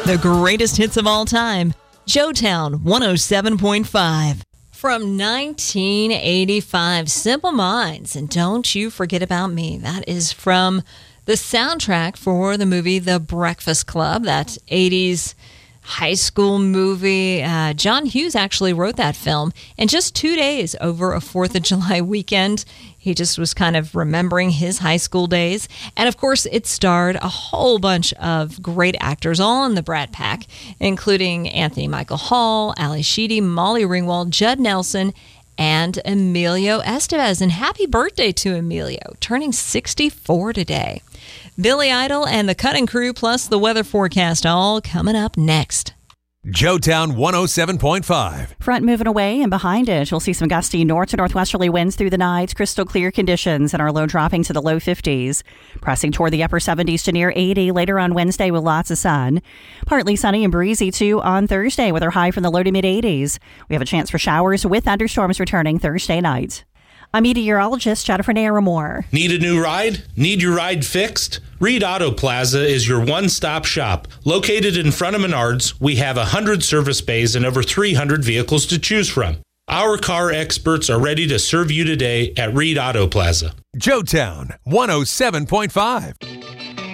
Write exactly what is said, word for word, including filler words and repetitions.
The greatest hits of all time. Joetown one oh seven point five. From nineteen eighty-five, Simple Minds, and Don't You Forget About Me. That is from the soundtrack for the movie The Breakfast Club, that eighties high school movie. Uh, John Hughes actually wrote that film in just two days over a fourth of July weekend. He just was kind of remembering his high school days. And of course, it starred a whole bunch of great actors, all in the Brat Pack, including Anthony Michael Hall, Ali Sheedy, Molly Ringwald, Judd Nelson, and Emilio Estevez. And happy birthday to Emilio, turning sixty-four today. Billy Idol and the Cutting Crew, plus the weather forecast, all coming up next. Joetown one oh seven point five. Front moving away, and behind it, you'll see some gusty north to northwesterly winds through the night, crystal clear conditions, and our low dropping to the low fifties. Pressing toward the upper seventies to near eighty later on Wednesday with lots of sun. Partly sunny and breezy, too, on Thursday with our high from the low to mid-eighties. We have a chance for showers with thunderstorms returning Thursday night. I'm meteorologist Jennifer Naramore. Need a new ride? Need your ride fixed? Reed Auto Plaza is your one-stop shop. Located in front of Menards, we have one hundred service bays and over three hundred vehicles to choose from. Our car experts are ready to serve you today at Reed Auto Plaza. Joetown one oh seven point five.